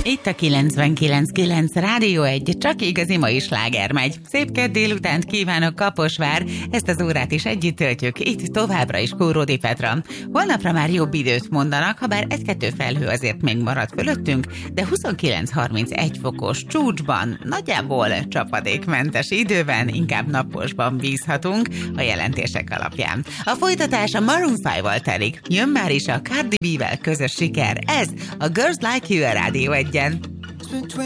Itt a 99.9 Rádió 1, csak igazi mai sláger megy. Szép kedd délutánt kívánok, Kaposvár, ezt az órát is együtt töltjük, itt továbbra is Kóródi Petra. Holnapra már jobb időt mondanak, habár egy-kettő felhő azért még marad fölöttünk, de 29-31 fokos csúcsban, nagyjából csapadékmentes időben, inkább naposban bízhatunk a jelentések alapján. A folytatás a Maroon 5-val telik, jön már is a Cardi B-vel közös siker, ez a Girls Like You a Rádió 1-en.